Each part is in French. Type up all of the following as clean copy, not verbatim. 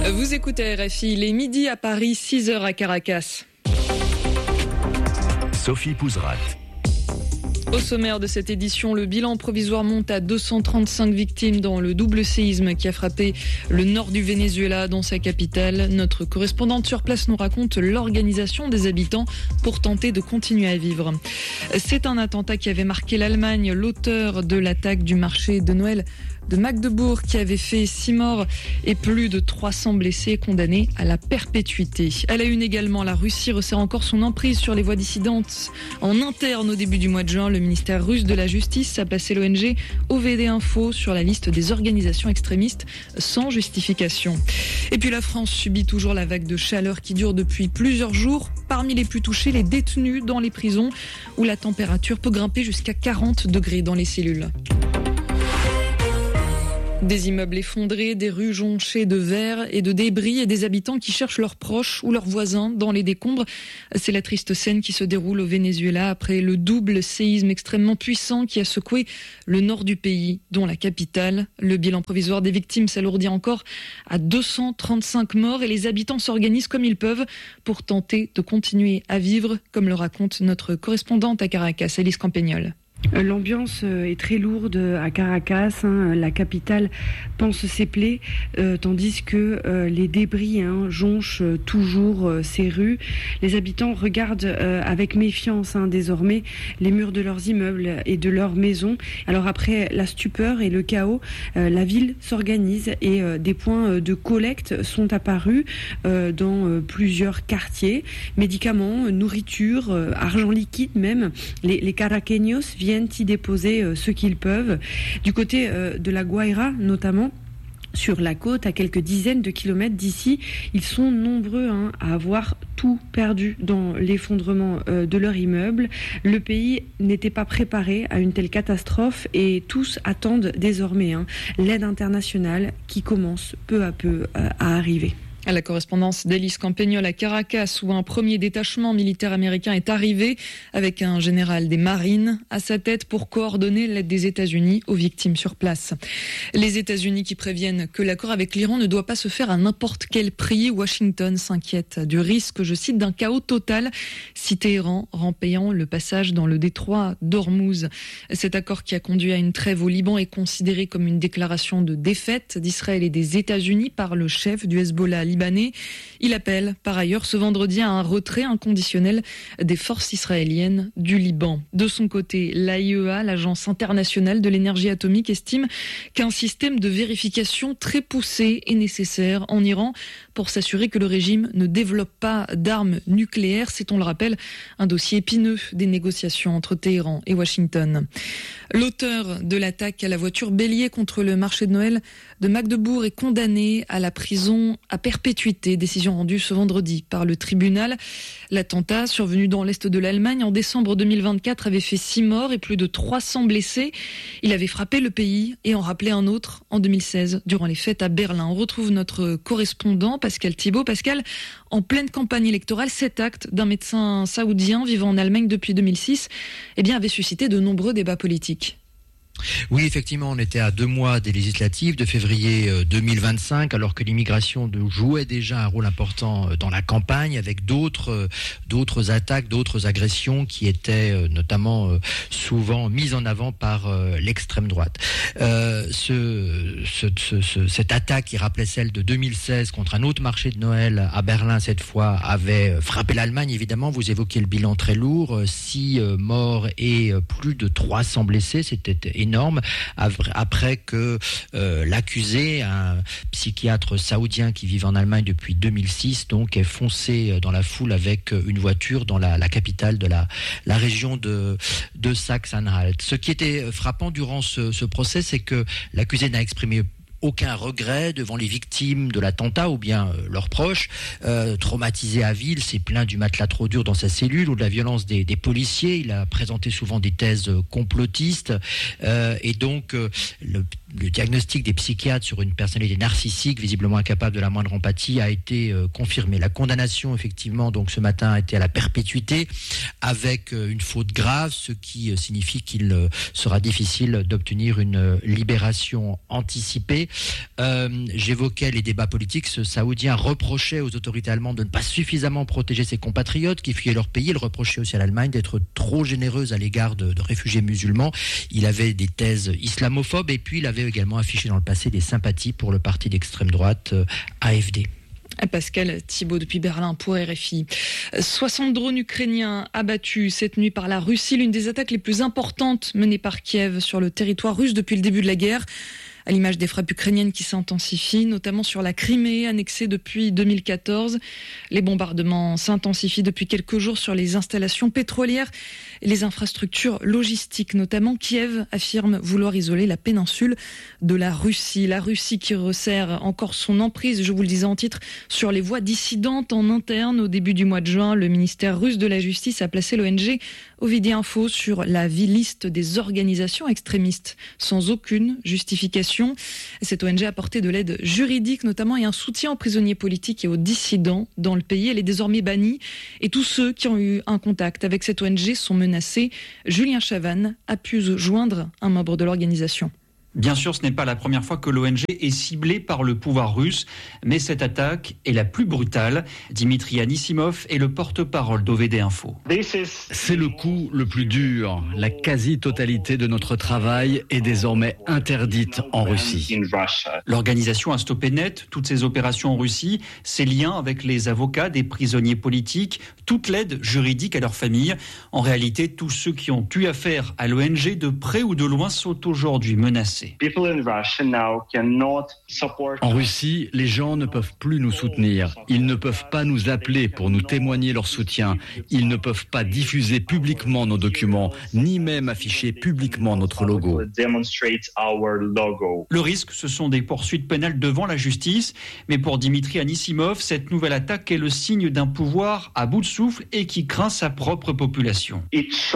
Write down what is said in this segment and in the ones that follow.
Vous écoutez RFI, il est midi à Paris, 6h à Caracas. Sophie Pouzrat. Au sommaire de cette édition, le bilan provisoire monte à 235 victimes dans le double séisme qui a frappé le nord du Venezuela, dans sa capitale. Notre correspondante sur place nous raconte l'organisation des habitants pour tenter de continuer à vivre. C'est un attentat qui avait marqué l'Allemagne. L'auteur de l'attaque du marché de Noël de Magdebourg, qui avait fait 6 morts et plus de 300 blessés, condamnés à la perpétuité. À la une également, la Russie resserre encore son emprise sur les voix dissidentes. En interne, au début du mois de juin, le ministère russe de la Justice a placé l'ONG OVD Info sur la liste des organisations extrémistes sans justification. Et puis la France subit toujours la vague de chaleur qui dure depuis plusieurs jours. Parmi les plus touchés, les détenus dans les prisons où la température peut grimper jusqu'à 40 degrés dans les cellules. Des immeubles effondrés, des rues jonchées de verre et de débris et des habitants qui cherchent leurs proches ou leurs voisins dans les décombres. C'est la triste scène qui se déroule au Venezuela après le double séisme extrêmement puissant qui a secoué le nord du pays, dont la capitale. Le bilan provisoire des victimes s'alourdit encore à 235 morts et les habitants s'organisent comme ils peuvent pour tenter de continuer à vivre, comme le raconte notre correspondante à Caracas, Alice Campagnol. L'ambiance est très lourde à Caracas, la capitale panse ses plaies, tandis que les débris jonchent toujours ces rues. Les habitants regardent avec méfiance désormais les murs de leurs immeubles et de leurs maisons. Alors après la stupeur et le chaos, la ville s'organise et des points de collecte sont apparus dans plusieurs quartiers. Médicaments, nourriture, argent liquide même. Les caraqueños viennent y déposer ce qu'ils peuvent. Du côté de la Guaira notamment, sur la côte, à quelques dizaines de kilomètres d'ici, ils sont nombreux à avoir tout perdu dans l'effondrement de leur immeuble. Le pays n'était pas préparé à une telle catastrophe et tous attendent désormais l'aide internationale qui commence peu à peu à arriver. À la correspondance d'Alice Campagnol à Caracas, où un premier détachement militaire américain est arrivé avec un général des marines à sa tête pour coordonner l'aide des États-Unis aux victimes sur place. Les États-Unis qui préviennent que l'accord avec l'Iran ne doit pas se faire à n'importe quel prix. Washington s'inquiète du risque, je cite, d'un chaos total si Téhéran rend payant le passage dans le détroit d'Ormuz. Cet accord qui a conduit à une trêve au Liban est considéré comme une déclaration de défaite d'Israël et des États-Unis par le chef du Hezbollah libanais. Il appelle par ailleurs ce vendredi à un retrait inconditionnel des forces israéliennes du Liban. De son côté, l'AIEA, l'Agence internationale de l'énergie atomique, estime qu'un système de vérification très poussé est nécessaire en Iran pour s'assurer que le régime ne développe pas d'armes nucléaires. C'est, on le rappelle, un dossier épineux des négociations entre Téhéran et Washington. L'auteur de l'attaque à la voiture bélier contre le marché de Noël de Magdebourg est condamné à la prison à perpétuité, décision rendue ce vendredi par le tribunal. L'attentat, survenu dans l'est de l'Allemagne en décembre 2024, avait fait 6 morts et plus de 300 blessés. Il avait frappé le pays et en rappelé un autre en 2016 durant les fêtes à Berlin. On retrouve notre correspondant Pascal Thibault. Pascal, en pleine campagne électorale, cet acte d'un médecin saoudien vivant en Allemagne depuis 2006 avait suscité de nombreux débats politiques. Oui, effectivement, on était à 2 mois des législatives de février 2025, alors que l'immigration jouait déjà un rôle important dans la campagne, avec d'autres attaques, d'autres agressions qui étaient notamment souvent mises en avant par l'extrême droite. Cette attaque qui rappelait celle de 2016 contre un autre marché de Noël à Berlin, cette fois, avait frappé l'Allemagne, évidemment. Vous évoquiez le bilan très lourd, 6 morts et plus de 300 blessés, c'était énorme, après que l'accusé, un psychiatre saoudien qui vit en Allemagne depuis 2006, donc est foncé dans la foule avec une voiture dans la capitale de la région de Saxe-Anhalt. Ce qui était frappant durant ce procès, c'est que l'accusé n'a exprimé aucun regret devant les victimes de l'attentat ou bien leurs proches. Traumatisé à vie, il s'est plaint du matelas trop dur dans sa cellule ou de la violence des policiers. Il a présenté souvent des thèses complotistes et donc le diagnostic des psychiatres sur une personnalité narcissique, visiblement incapable de la moindre empathie, a été confirmé. La condamnation, effectivement, donc ce matin, a été à la perpétuité avec une faute grave, ce qui signifie qu'il sera difficile d'obtenir une libération anticipée. J'évoquais les débats politiques. Ce Saoudien reprochait aux autorités allemandes de ne pas suffisamment protéger ses compatriotes qui fuyaient leur pays. Il reprochait aussi à l'Allemagne d'être trop généreuse à l'égard de réfugiés musulmans. Il avait des thèses islamophobes et puis il avait également affiché dans le passé des sympathies pour le parti d'extrême droite AfD. Pascal Thibault depuis Berlin pour RFI. 60 drones ukrainiens abattus cette nuit par la Russie, l'une des attaques les plus importantes menées par Kiev sur le territoire russe depuis le début de la guerre. À l'image des frappes ukrainiennes qui s'intensifient, notamment sur la Crimée, annexée depuis 2014. Les bombardements s'intensifient depuis quelques jours sur les installations pétrolières et les infrastructures logistiques. Notamment, Kiev affirme vouloir isoler la péninsule de la Russie. La Russie qui resserre encore son emprise, je vous le disais en titre, sur les voies dissidentes en interne. Au début du mois de juin, le ministère russe de la Justice a placé l'ONG Ovidie Info sur la liste des organisations extrémistes, sans aucune justification. Cette ONG a apporté de l'aide juridique notamment et un soutien aux prisonniers politiques et aux dissidents dans le pays. Elle est désormais bannie et tous ceux qui ont eu un contact avec cette ONG sont menacés. Julien Chavannes a pu joindre un membre de l'organisation. Bien sûr, ce n'est pas la première fois que l'ONG est ciblée par le pouvoir russe, mais cette attaque est la plus brutale. Dimitri Anisimov est le porte-parole d'OVD Info. C'est le coup le plus dur. La quasi-totalité de notre travail est désormais interdite en Russie. L'organisation a stoppé net toutes ses opérations en Russie, ses liens avec les avocats des prisonniers politiques, toute l'aide juridique à leurs familles. En réalité, tous ceux qui ont eu affaire à l'ONG de près ou de loin sont aujourd'hui menacés. En Russie, les gens ne peuvent plus nous soutenir. Ils ne peuvent pas nous appeler pour nous témoigner leur soutien. Ils ne peuvent pas diffuser publiquement nos documents, ni même afficher publiquement notre logo. Le risque, ce sont des poursuites pénales devant la justice. Mais pour Dimitri Anisimov, cette nouvelle attaque est le signe d'un pouvoir à bout de souffle et qui craint sa propre population.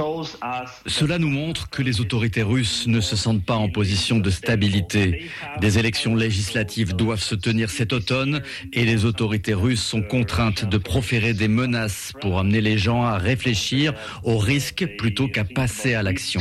Cela nous montre que les autorités russes ne se sentent pas en position de stabilité. Des élections législatives doivent se tenir cet automne et les autorités russes sont contraintes de proférer des menaces pour amener les gens à réfléchir aux risques plutôt qu'à passer à l'action.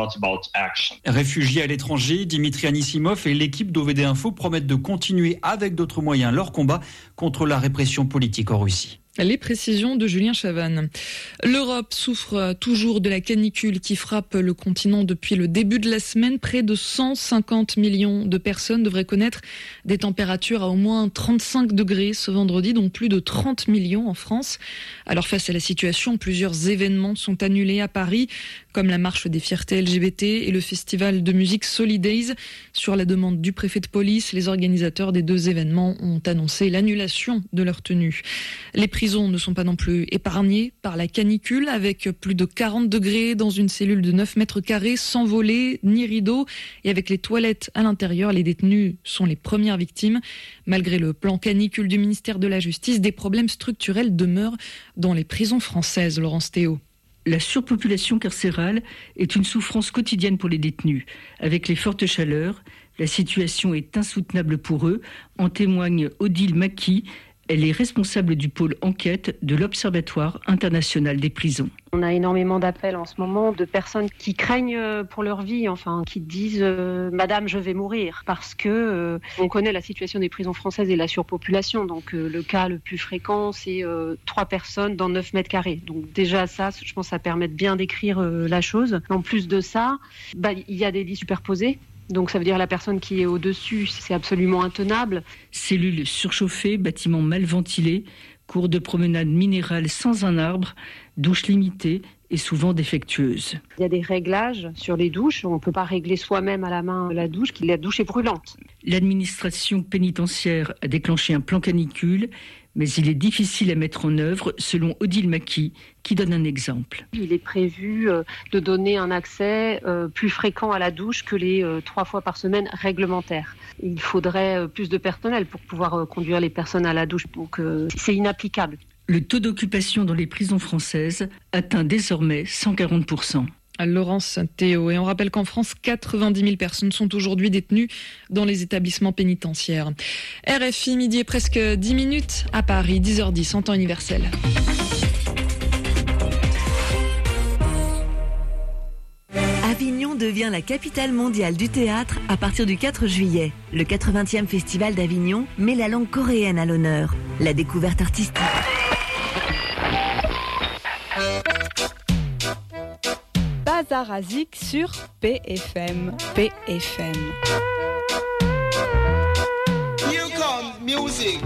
Réfugiés à l'étranger, Dimitri Anisimov et l'équipe d'OVD Info promettent de continuer avec d'autres moyens leur combat contre la répression politique en Russie. Les précisions de Julien Chavannes. L'Europe souffre toujours de la canicule qui frappe le continent depuis le début de la semaine. Près de 150 millions de personnes devraient connaître des températures à au moins 35 degrés ce vendredi, dont plus de 30 millions en France. Alors face à la situation, plusieurs événements sont annulés à Paris, comme la marche des fiertés LGBT et le festival de musique Solidays. Sur la demande du préfet de police, les organisateurs des deux événements ont annoncé l'annulation de leur tenue. Les prisons ne sont pas non plus épargnées par la canicule, avec plus de 40 degrés dans une cellule de 9 mètres carrés, sans volets ni rideaux, et avec les toilettes à l'intérieur. Les détenus sont les premières victimes. Malgré le plan canicule du ministère de la Justice, des problèmes structurels demeurent dans les prisons françaises. Laurence Théo. La surpopulation carcérale est une souffrance quotidienne pour les détenus. Avec les fortes chaleurs, la situation est insoutenable pour eux, en témoigne Odile Maki. Elle est responsable du pôle enquête de l'Observatoire international des prisons. On a énormément d'appels en ce moment de personnes qui craignent pour leur vie, qui disent « Madame, je vais mourir » parce que on connaît la situation des prisons françaises et la surpopulation. Donc le cas le plus fréquent, c'est 3 personnes dans 9 mètres carrés. Donc déjà ça, je pense que ça permet de bien décrire la chose. En plus de ça, il y a des lits superposés. Donc ça veut dire la personne qui est au-dessus, c'est absolument intenable. Cellules surchauffées, bâtiments mal ventilés, cours de promenade minérale sans un arbre, douches limitées et souvent défectueuses. Il y a des réglages sur les douches. On ne peut pas régler soi-même à la main la douche est brûlante. L'administration pénitentiaire a déclenché un plan canicule, mais il est difficile à mettre en œuvre, selon Odile Maki, qui donne un exemple. Il est prévu de donner un accès plus fréquent à la douche que les 3 fois par semaine réglementaires. Il faudrait plus de personnel pour pouvoir conduire les personnes à la douche, donc c'est inapplicable. Le taux d'occupation dans les prisons françaises atteint désormais 140%. Laurence Théo. Et on rappelle qu'en France, 90 000 personnes sont aujourd'hui détenues dans les établissements pénitentiaires. RFI, midi et presque 10 minutes à Paris, 10h10 en temps universel. Avignon devient la capitale mondiale du théâtre à partir du 4 juillet. Le 80e Festival d'Avignon met la langue coréenne à l'honneur. La découverte artistique. Bazar Azik sur PFM. PFM. Here comes music.